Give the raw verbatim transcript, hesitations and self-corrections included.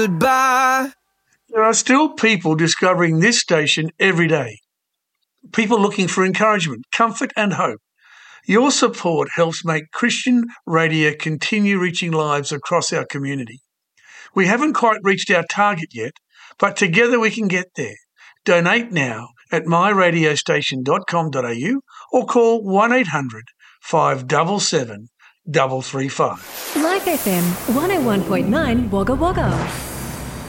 Goodbye. There are still people discovering this station every day. People looking for encouragement, comfort and hope. Your support helps make Christian radio continue reaching lives across our community. We haven't quite reached our target yet, but together we can get there. Donate now at my radio station dot com dot a u or call one eight hundred five seven seven three three five. Life F M one oh one point nine Wagga Wagga.